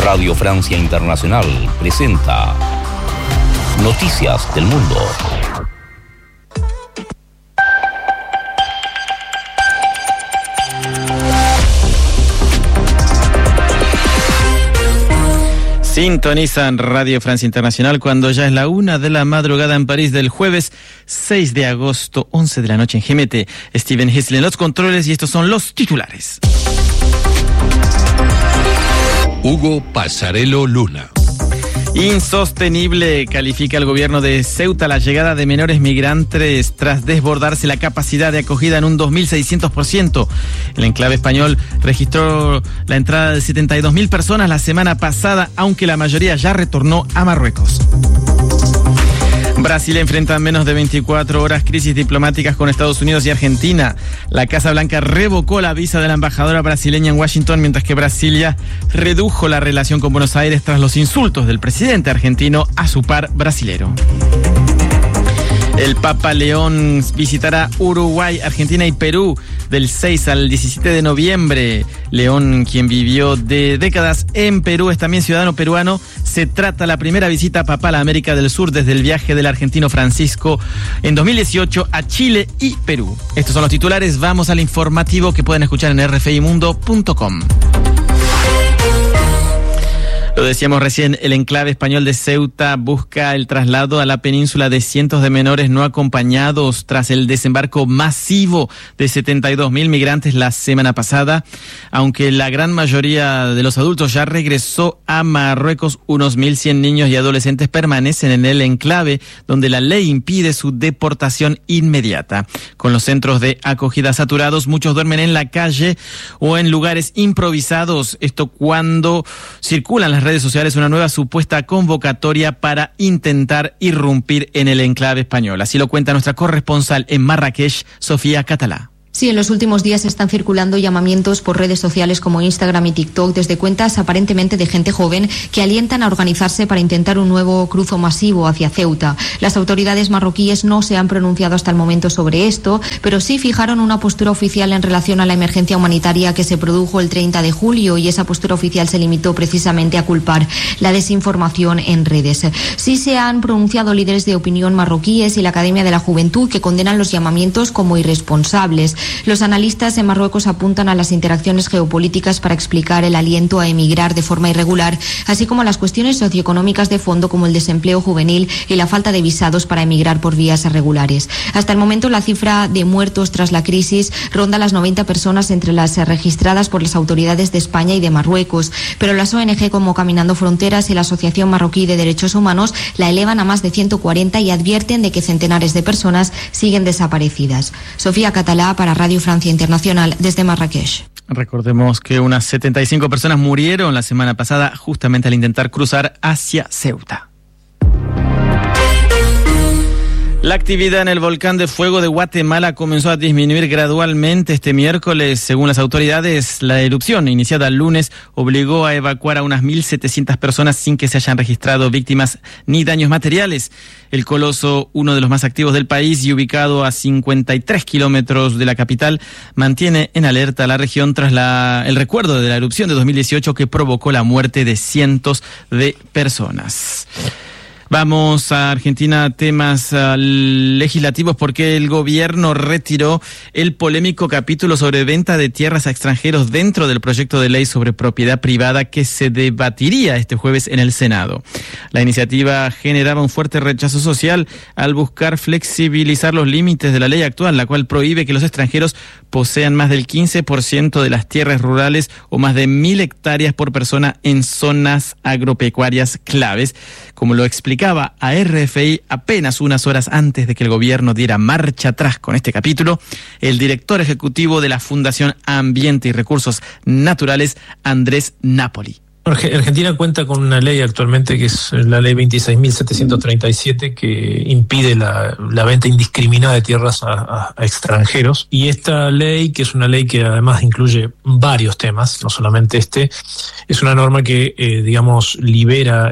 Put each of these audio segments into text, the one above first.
Radio Francia Internacional presenta Noticias del Mundo. Sintonizan Radio Francia Internacional cuando ya es la 1 de la madrugada en París del jueves 6 de agosto, 11 de la noche en GMT. Steven Hisley en los controles y estos son los titulares. Hugo Pasarello Luna. Insostenible califica el gobierno de Ceuta la llegada de menores migrantes tras desbordarse la capacidad de acogida en un 2.600%. El enclave español registró la entrada de 72.000 personas la semana pasada, aunque la mayoría ya retornó a Marruecos. Brasil enfrenta en menos de 24 horas crisis diplomáticas con Estados Unidos y Argentina. La Casa Blanca revocó la visa de la embajadora brasileña en Washington, mientras que Brasilia redujo la relación con Buenos Aires tras los insultos del presidente argentino a su par brasilero. El Papa León visitará Uruguay, Argentina y Perú del 6 al 17 de noviembre. León, quien vivió de décadas en Perú, es también ciudadano peruano. Se trata la primera visita papal a América del Sur desde el viaje del argentino Francisco en 2018 a Chile y Perú. Estos son los titulares. Vamos al informativo que pueden escuchar en rfimundo.com. Lo decíamos recién, el enclave español de Ceuta busca el traslado a la península de cientos de menores no acompañados tras el desembarco masivo de 72.000 migrantes la semana pasada. Aunque la gran mayoría de los adultos ya regresó a Marruecos, unos 1.100 niños y adolescentes permanecen en el enclave, donde la ley impide su deportación inmediata. Con los centros de acogida saturados, muchos duermen en la calle o en lugares improvisados. Esto cuando circulan las redes sociales una nueva supuesta convocatoria para intentar irrumpir en el enclave español. Así lo cuenta nuestra corresponsal en Marrakech, Sofía Catalá. Sí, en los últimos días están circulando llamamientos por redes sociales como Instagram y TikTok desde cuentas aparentemente de gente joven que alientan a organizarse para intentar un nuevo cruzo masivo hacia Ceuta. Las autoridades marroquíes no se han pronunciado hasta el momento sobre esto, pero sí fijaron una postura oficial en relación a la emergencia humanitaria que se produjo el 30 de julio y esa postura oficial se limitó precisamente a culpar la desinformación en redes. Sí se han pronunciado líderes de opinión marroquíes y la Academia de la Juventud que condenan los llamamientos como irresponsables. Los analistas en Marruecos apuntan a las interacciones geopolíticas para explicar el aliento a emigrar de forma irregular, así como a las cuestiones socioeconómicas de fondo como el desempleo juvenil y la falta de visados para emigrar por vías irregulares. Hasta el momento la cifra de muertos tras la crisis ronda las 90 personas entre las registradas por las autoridades de España y de Marruecos, pero las ONG como Caminando Fronteras y la Asociación Marroquí de Derechos Humanos la elevan a más de 140 y advierten de que centenares de personas siguen desaparecidas. Sofía Catalá para Radio Francia Internacional desde Marrakech. Recordemos que unas 75 personas murieron la semana pasada justamente al intentar cruzar hacia Ceuta. La actividad en el volcán de fuego de Guatemala comenzó a disminuir gradualmente este miércoles. Según las autoridades, la erupción iniciada el lunes obligó a evacuar a unas 1.700 personas sin que se hayan registrado víctimas ni daños materiales. El coloso, uno de los más activos del país y ubicado a 53 kilómetros de la capital, mantiene en alerta a la región tras el recuerdo de la erupción de 2018 que provocó la muerte de cientos de personas. Vamos a Argentina, temas legislativos, porque el gobierno retiró el polémico capítulo sobre venta de tierras a extranjeros dentro del proyecto de ley sobre propiedad privada que se debatiría este jueves en el Senado. La iniciativa generaba un fuerte rechazo social al buscar flexibilizar los límites de la ley actual, la cual prohíbe que los extranjeros posean más del 15% de las tierras rurales o más de 1.000 hectáreas por persona en zonas agropecuarias claves, como lo explicaba a RFI apenas unas horas antes de que el gobierno diera marcha atrás con este capítulo, el director ejecutivo de la Fundación Ambiente y Recursos Naturales, Andrés Napoli. Argentina cuenta con una ley actualmente que es la ley 26.737 que impide la venta indiscriminada de tierras a extranjeros, y esta ley, que es una ley que además incluye varios temas, no solamente este, es una norma que libera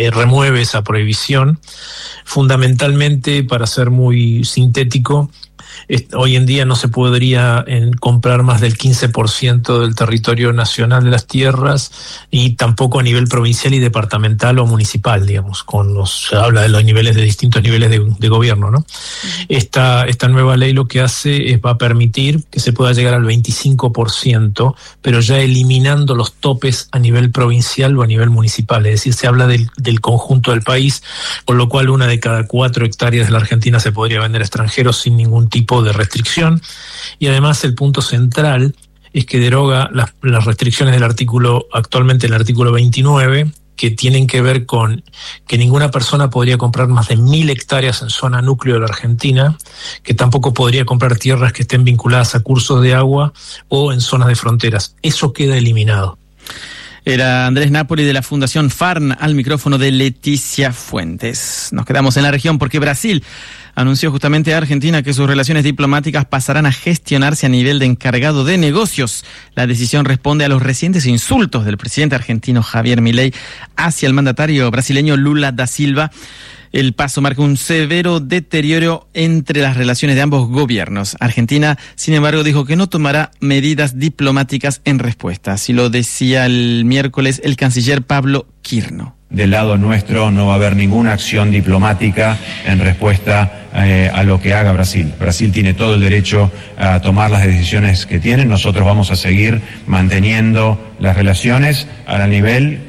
remueve esa prohibición, fundamentalmente, para ser muy sintético, Hoy en día no se podría comprar más del 15% del territorio nacional de las tierras, y tampoco a nivel provincial y departamental o municipal, digamos, se habla de los niveles, de distintos niveles de gobierno, ¿no? Esta nueva ley lo que hace es va a permitir que se pueda llegar al 25%, pero ya eliminando los topes a nivel provincial o a nivel municipal, es decir, se habla del conjunto del país, con lo cual 1 de cada 4 hectáreas de la Argentina se podría vender a extranjeros sin ningún tipo de restricción. Y además el punto central es que deroga las restricciones del actualmente el artículo 29, que tienen que ver con que ninguna persona podría comprar más de 1.000 hectáreas en zona núcleo de la Argentina, que tampoco podría comprar tierras que estén vinculadas a cursos de agua o en zonas de fronteras. Eso queda eliminado. Era Andrés Napoli de la Fundación FARN al micrófono de Leticia Fuentes. Nos quedamos en la región porque Brasil anunció justamente a Argentina que sus relaciones diplomáticas pasarán a gestionarse a nivel de encargado de negocios. La decisión responde a los recientes insultos del presidente argentino Javier Milei hacia el mandatario brasileño Lula da Silva. El paso marca un severo deterioro entre las relaciones de ambos gobiernos. Argentina, sin embargo, dijo que no tomará medidas diplomáticas en respuesta. Así lo decía el miércoles el canciller Pablo Quirno. Del lado nuestro no va a haber ninguna acción diplomática en respuesta a lo que haga Brasil. Brasil tiene todo el derecho a tomar las decisiones que tiene. Nosotros vamos a seguir manteniendo las relaciones al nivel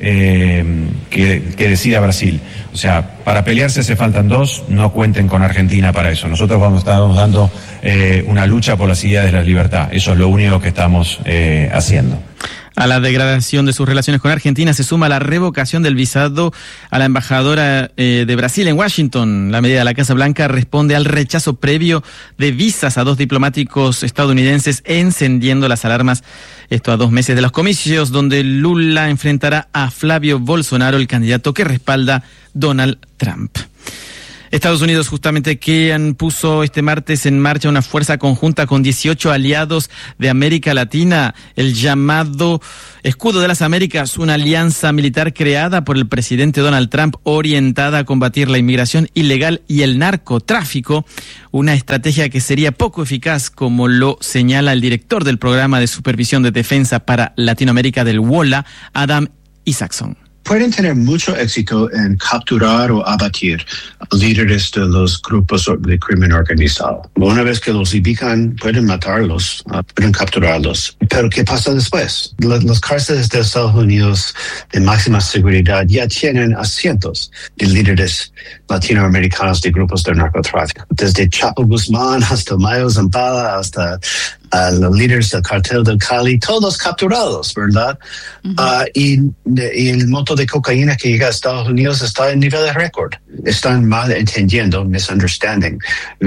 que decida Brasil. O sea, para pelearse hace faltan 2, no cuenten con Argentina para eso. Nosotros estamos dando una lucha por las ideas de la libertad. Eso es lo único que estamos haciendo. A la degradación de sus relaciones con Argentina se suma la revocación del visado a la embajadora de Brasil en Washington. La medida de la Casa Blanca responde al rechazo previo de visas a 2 diplomáticos estadounidenses, encendiendo las alarmas. Esto a 2 meses de los comicios, donde Lula enfrentará a Flavio Bolsonaro, el candidato que respalda Donald Trump. Estados Unidos justamente que puso este martes en marcha una fuerza conjunta con 18 aliados de América Latina, el llamado Escudo de las Américas, una alianza militar creada por el presidente Donald Trump orientada a combatir la inmigración ilegal y el narcotráfico, una estrategia que sería poco eficaz, como lo señala el director del programa de supervisión de defensa para Latinoamérica del WOLA, Adam Isaacson. Pueden tener mucho éxito en capturar o abatir líderes de los grupos de crimen organizado. Una vez que los ubican, pueden matarlos, pueden capturarlos. Pero ¿qué pasa después? Las cárceles de Estados Unidos de máxima seguridad ya tienen a cientos de líderes latinoamericanos de grupos de narcotráfico. Desde Chapo Guzmán hasta Mayo Zambada, hasta los líderes del cartel del Cali, todos capturados, ¿verdad? Uh-huh. Y el monto de cocaína que llega a Estados Unidos está en nivel de récord. Están mal entendiendo, misunderstanding,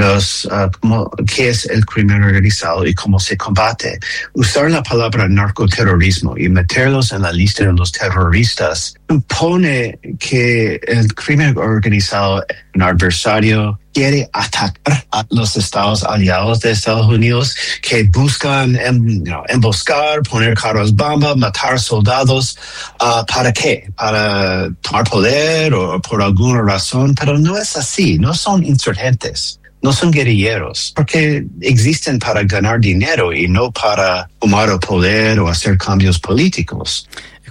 qué es el crimen organizado y cómo se combate. Usar la palabra narcoterrorismo y meterlos en la lista de los terroristas supone que el crimen organizado es un adversario quiere atacar a los estados aliados de Estados Unidos que buscan emboscar, poner carros bomba, matar soldados. ¿Para qué? ¿Para tomar poder o por alguna razón? Pero no es así. No son insurgentes. No son guerrilleros, porque existen para ganar dinero y no para tomar el poder o hacer cambios políticos.